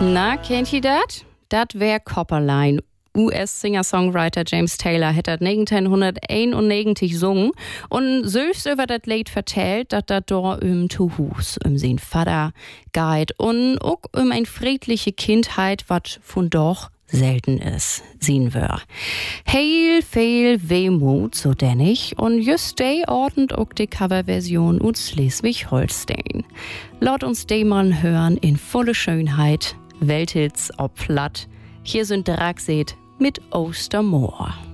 Na, kennt ihr das? Das wär Copperline. US-Singer-Songwriter James Taylor hätte 1991 gesungen und selbst über das Lied vertellt, dass das da zu Hus, sein Vater geht und auch ein friedliche Kindheit, was von doch selten ist, sehen wir. Heel viel Wehmut, so denn ich, und just die ordnet auch die Coverversion aus Schleswig-Holstein. Laut uns die mal hören in volle Schönheit, Welthits ob platt. Hier sind Dragseed mit Ostermoor.